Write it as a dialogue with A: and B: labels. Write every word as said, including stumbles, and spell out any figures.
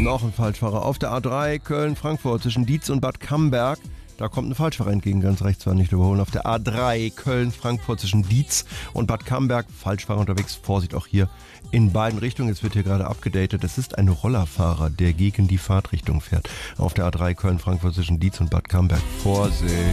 A: Noch ein Falschfahrer auf der A drei Köln-Frankfurt zwischen Dietz und Bad Camberg. Da kommt ein Falschfahrer entgegen, ganz rechts war nicht überholen. Auf der A drei Köln-Frankfurt zwischen Dietz und Bad Camberg. Falschfahrer unterwegs, Vorsicht auch hier in beiden Richtungen. Jetzt wird hier gerade abgedatet. Es ist ein Rollerfahrer, der gegen die Fahrtrichtung fährt. Auf der A drei Köln-Frankfurt zwischen Dietz und Bad Camberg. Vorsicht!